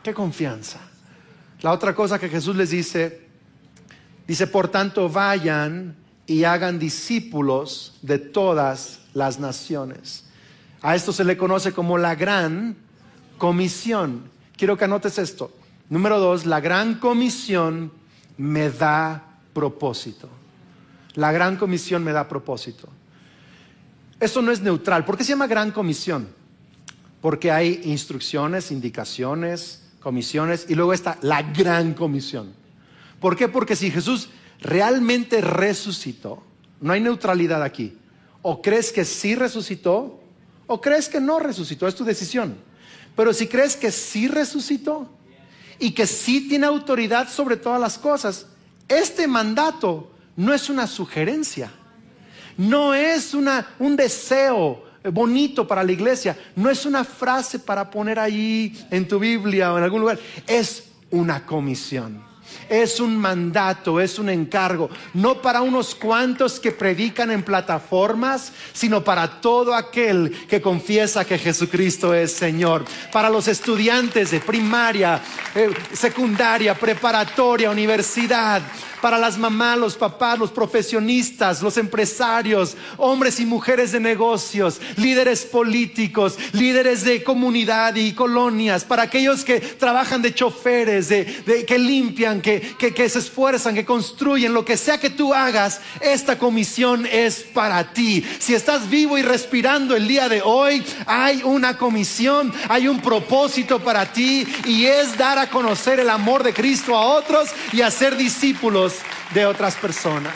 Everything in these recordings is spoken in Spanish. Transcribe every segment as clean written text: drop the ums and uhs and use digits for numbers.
qué confianza. La otra cosa que Jesús les dice, por tanto vayan y hagan discípulos de todas las naciones. A esto se le conoce como la gran comisión. Quiero que anotes esto. Número 2, la gran comisión me da propósito. La gran comisión me da propósito. Esto no es neutral. ¿Por qué se llama gran comisión? Porque hay instrucciones, indicaciones, comisiones, y luego está la gran comisión. ¿Por qué? Porque si Jesús realmente resucitó, no hay neutralidad aquí. O crees que sí resucitó, o crees que no resucitó, es tu decisión. Pero si crees que sí resucitó y que sí tiene autoridad sobre todas las cosas, este mandato no es una sugerencia, no es un deseo bonito para la iglesia, no es una frase para poner ahí en tu Biblia o en algún lugar, es una comisión. Es un mandato, es un encargo, no para unos cuantos que predican en plataformas, sino para todo aquel que confiesa que Jesucristo es Señor. Para los estudiantes de primaria, secundaria, preparatoria, universidad, para las mamás, los papás, los profesionistas, los empresarios, hombres y mujeres de negocios, líderes políticos, líderes de comunidad y colonias, para aquellos que trabajan de choferes, que limpian, que se esfuerzan, que construyen, lo que sea que tú hagas, esta comisión es para ti. Si estás vivo y respirando el día de hoy, hay una comisión, hay un propósito para ti, y es dar a conocer el amor de Cristo a otros y hacer discípulos de otras personas.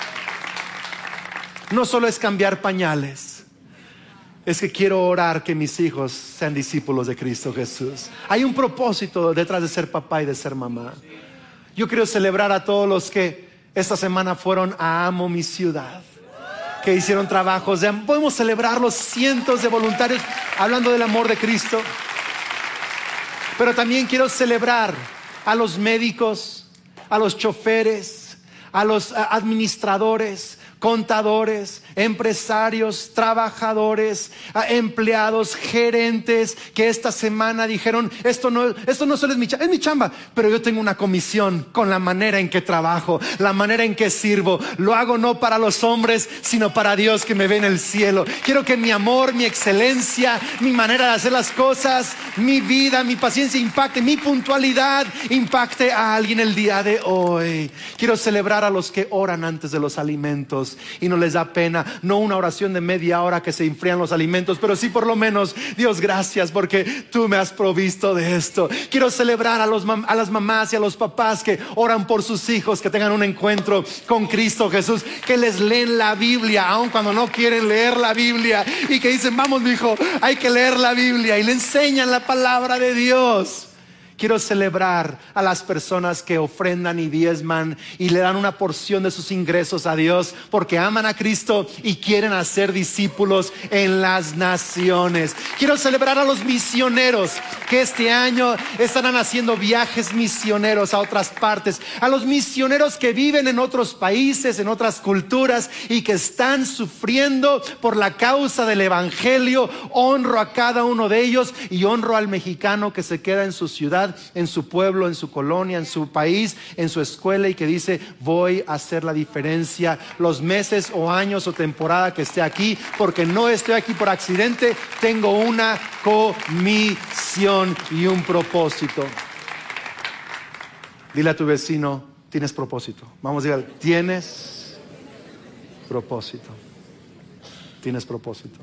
No solo es cambiar pañales, es que quiero orar que mis hijos sean discípulos de Cristo Jesús. Hay un propósito detrás de ser papá y de ser mamá. Yo quiero celebrar a todos los que esta semana fueron a Amo Mi Ciudad, que hicieron trabajos. Podemos celebrar los cientos de voluntarios hablando del amor de Cristo. Pero también quiero celebrar a los médicos, a los choferes, a los administradores, contadores, empresarios, trabajadores, empleados, gerentes, que esta semana dijeron, esto no solo es mi chamba, pero yo tengo una comisión con la manera en que trabajo, la manera en que sirvo. Lo hago no para los hombres, sino para Dios que me ve en el cielo. Quiero que mi amor, mi excelencia, mi manera de hacer las cosas, mi vida, mi paciencia impacte, mi puntualidad impacte a alguien el día de hoy. Quiero celebrar a los que oran antes de los alimentos y no les da pena, no una oración de media hora que se enfrían los alimentos, pero sí por lo menos, Dios, gracias porque tú me has provisto de esto. Quiero celebrar a las mamás y a los papás que oran por sus hijos, que tengan un encuentro con Cristo Jesús, que les leen la Biblia aun cuando no quieren leer la Biblia, y que dicen, vamos mi hijo, hay que leer la Biblia, y le enseñan la palabra de Dios. Quiero celebrar a las personas que ofrendan y diezman y le dan una porción de sus ingresos a Dios porque aman a Cristo y quieren hacer discípulos en las naciones. Quiero celebrar a los misioneros que este año estarán haciendo viajes misioneros a otras partes, a los misioneros que viven en otros países, en otras culturas y que están sufriendo por la causa del evangelio. Honro a cada uno de ellos y honro al mexicano que se queda en su ciudad, en su pueblo, en su colonia, en su país, en su escuela, y que dice, voy a hacer la diferencia los meses o años o temporada que esté aquí, porque no estoy aquí por accidente, tengo una comisión y un propósito. Dile a tu vecino, tienes propósito. Vamos a decir, tienes propósito. Tienes propósito.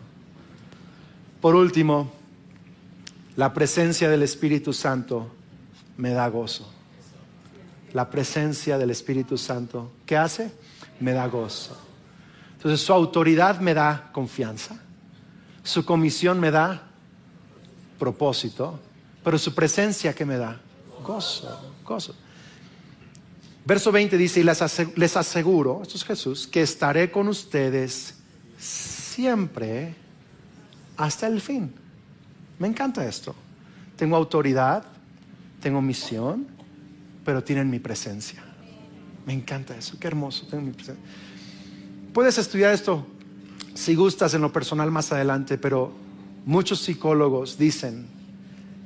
Por último, la presencia del Espíritu Santo me da gozo. La presencia del Espíritu Santo, ¿qué hace? Me da gozo. Entonces su autoridad me da confianza, su comisión me da propósito, pero su presencia, ¿qué me da? Gozo, gozo. Verso 20 dice, y les aseguro, esto es Jesús, que estaré con ustedes siempre hasta el fin. Me encanta esto. Tengo autoridad, tengo misión, pero tienen mi presencia. Me encanta eso, qué hermoso, tengo mi presencia. Puedes estudiar esto si gustas en lo personal más adelante, pero muchos psicólogos dicen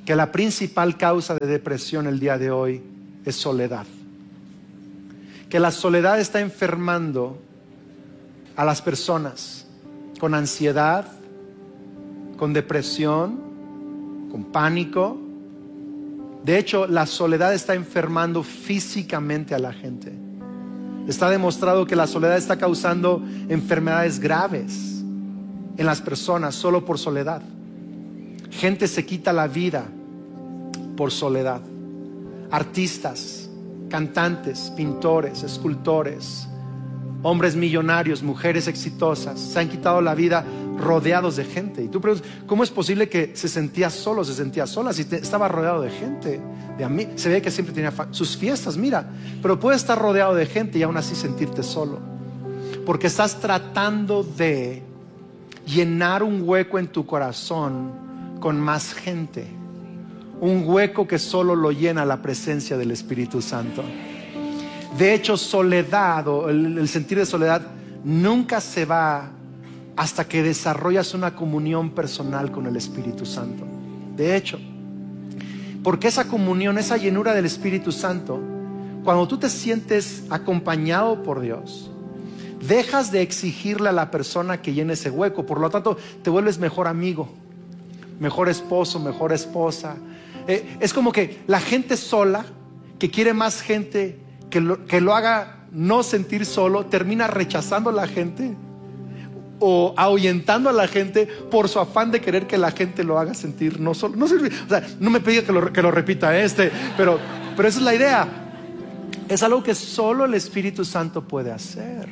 que la principal causa de depresión el día de hoy es soledad. Que la soledad está enfermando a las personas con ansiedad, con depresión, con pánico. De hecho, la soledad está enfermando físicamente a la gente. Está demostrado que la soledad está causando enfermedades graves en las personas solo por soledad. Gente se quita la vida por soledad. Artistas, cantantes, pintores, escultores, hombres millonarios, mujeres exitosas, se han quitado la vida rodeados de gente. Y tú preguntas, ¿cómo es posible que se sentía solo, se sentía sola si estaba rodeado de gente? Se ve que siempre tenía sus fiestas, mira. Pero puedes estar rodeado de gente y aún así sentirte solo, porque estás tratando de llenar un hueco en tu corazón con más gente. Un hueco que solo lo llena la presencia del Espíritu Santo. De hecho, soledad o el sentir de soledad nunca se va hasta que desarrollas una comunión personal con el Espíritu Santo. De hecho, porque esa comunión, esa llenura del Espíritu Santo, cuando tú te sientes acompañado por Dios, dejas de exigirle a la persona que llene ese hueco. Por lo tanto, te vuelves mejor amigo, mejor esposo, mejor esposa. Es como que la gente sola, que quiere más gente que lo haga no sentir solo, termina rechazando a la gente o ahuyentando a la gente por su afán de querer que la gente lo haga sentir no solo. O sea, no me pida que lo repita pero esa es la idea. Es algo que solo el Espíritu Santo puede hacer.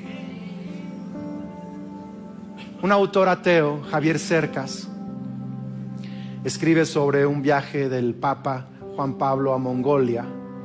Un autor ateo, Javier Cercas, escribe sobre un viaje del Papa Juan Pablo a Mongolia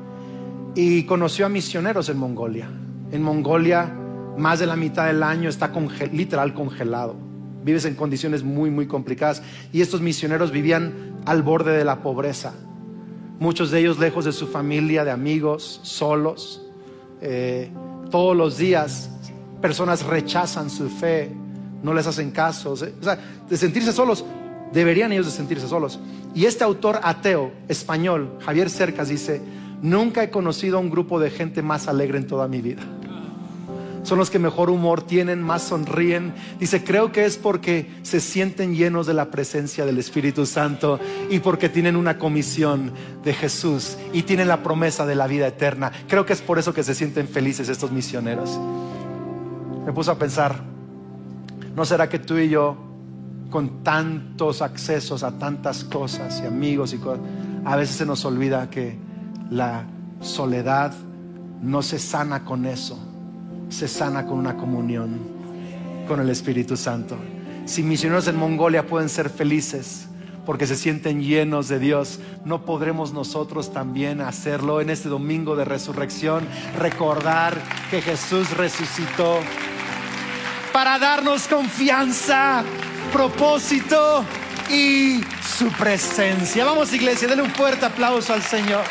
y conoció a misioneros en Mongolia. En Mongolia más de la mitad del año está literal congelado. Vives en condiciones muy, muy complicadas. Y estos misioneros vivían al borde de la pobreza. Muchos de ellos lejos de su familia, de amigos, solos. Todos los días personas rechazan su fe, no les hacen caso. O sea, de sentirse solos, deberían ellos de sentirse solos. Y este autor ateo español, Javier Cercas, dice: nunca he conocido a un grupo de gente más alegre en toda mi vida. Son los que mejor humor tienen, más sonríen. Dice, creo que es porque se sienten llenos de la presencia del Espíritu Santo y porque tienen una comisión de Jesús y tienen la promesa de la vida eterna. Creo que es por eso que se sienten felices estos misioneros. Me puso a pensar, ¿no será que tú y yo, con tantos accesos a tantas cosas y amigos y cosas, a veces se nos olvida que la soledad no se sana con eso? Se sana con una comunión con el Espíritu Santo. Si misioneros en Mongolia pueden ser felices porque se sienten llenos de Dios, ¿no podremos nosotros también hacerlo en este domingo de resurrección? Recordar que Jesús resucitó para darnos confianza, propósito y su presencia. Vamos, iglesia, denle un fuerte aplauso al Señor.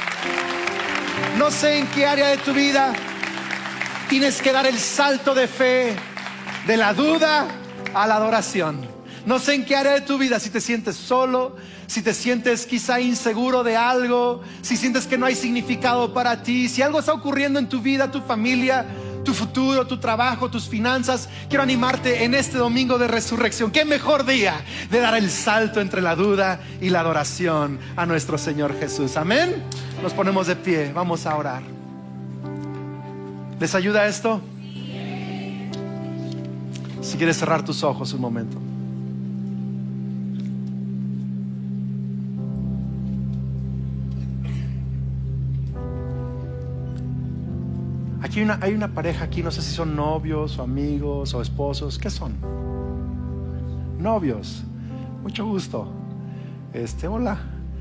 No sé en qué área de tu vida tienes que dar el salto de fe, de la duda a la adoración. No sé en qué área de tu vida, si te sientes solo, si te sientes quizá inseguro de algo, si sientes que no hay significado para ti, si algo está ocurriendo en tu vida, tu familia, tu futuro, tu trabajo, tus finanzas. Quiero animarte en este domingo de resurrección. Qué mejor día de dar el salto entre la duda y la adoración a nuestro Señor Jesús. Amén. Nos ponemos de pie, vamos a orar. ¿Les ayuda esto? Si quieres cerrar tus ojos un momento. Aquí hay una pareja aquí, no sé si son novios o amigos o esposos. ¿Qué son? Novios. Mucho gusto. Hola.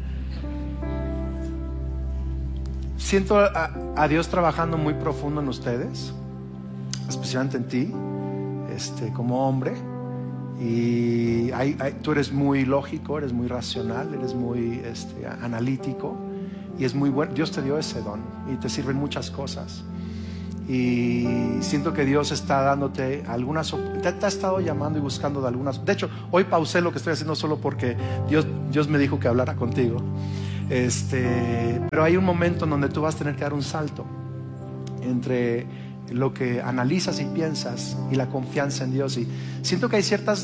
Siento a Dios trabajando muy profundo en ustedes, especialmente en ti, como hombre. Y tú eres muy lógico, eres muy racional, eres muy analítico, y es muy bueno. Dios te dio ese don y te sirven muchas cosas. Y siento que Dios está dándote algunas, te ha estado llamando y buscando de algunas. De hecho, hoy pausé lo que estoy haciendo solo porque Dios me dijo que hablara contigo. Pero hay un momento en donde tú vas a tener que dar un salto entre lo que analizas y piensas y la confianza en Dios. Y siento que hay ciertas,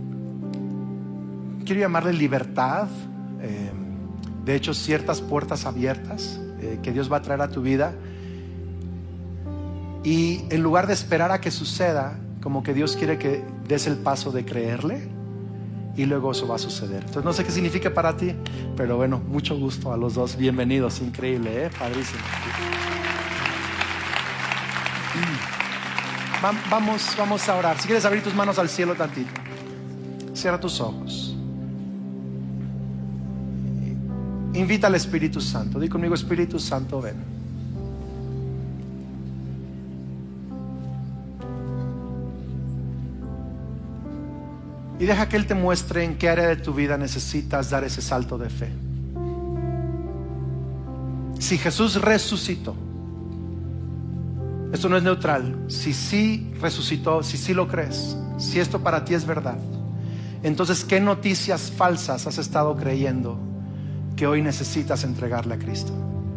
quiero llamarle libertad, de hecho ciertas puertas abiertas que Dios va a traer a tu vida, y en lugar de esperar a que suceda, como que Dios quiere que des el paso de creerle y luego eso va a suceder. Entonces no sé qué significa para ti, pero bueno, mucho gusto a los dos, bienvenidos, increíble, padrísimo. Vamos a orar. Si quieres abrir tus manos al cielo tantito, cierra tus ojos, invita al Espíritu Santo. Di conmigo: Espíritu Santo, ven. Y deja que Él te muestre en qué área de tu vida necesitas dar ese salto de fe. Si Jesús resucitó, esto no es neutral. Si sí resucitó, si sí lo crees, si esto para ti es verdad, entonces ¿qué noticias falsas has estado creyendo que hoy necesitas entregarle a Cristo?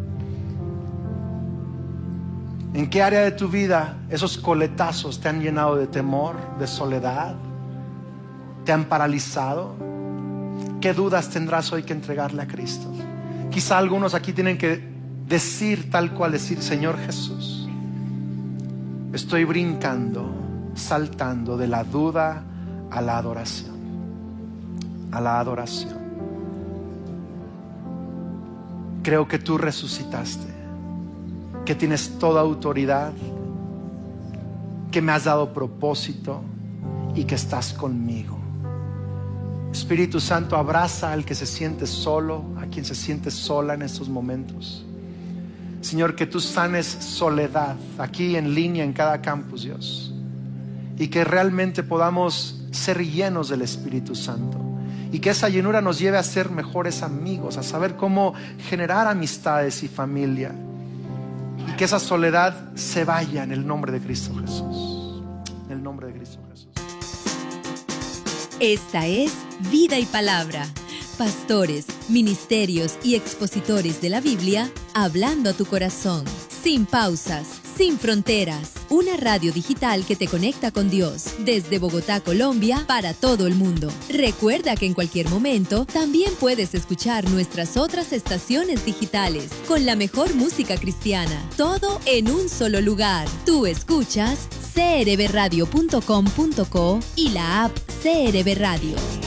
¿En qué área de tu vida esos coletazos te han llenado de temor, de soledad? ¿Te han paralizado? ¿Qué dudas tendrás hoy que entregarle a Cristo? Quizá algunos aquí tienen que decir tal cual, decir: Señor Jesús, estoy brincando, saltando de la duda a la adoración. A la adoración. Creo que tú resucitaste, que tienes toda autoridad, que me has dado propósito y que estás conmigo. Espíritu Santo, abraza al que se siente solo, a quien se siente sola en estos momentos. Señor, que tú sanes soledad aquí en línea, en cada campus, Dios, y que realmente podamos ser llenos del Espíritu Santo, y que esa llenura nos lleve a ser mejores amigos, a saber cómo generar amistades y familia, y que esa soledad se vaya en el nombre de Cristo Jesús. En el nombre de Cristo Jesús. Esta es Vida y Palabra. Pastores, ministerios y expositores de la Biblia hablando a tu corazón. Sin pausas, sin fronteras. Una radio digital que te conecta con Dios. Desde Bogotá, Colombia, para todo el mundo. Recuerda que en cualquier momento también puedes escuchar nuestras otras estaciones digitales con la mejor música cristiana. Todo en un solo lugar. Tú escuchas crbradio.com.co y la app CRB Radio.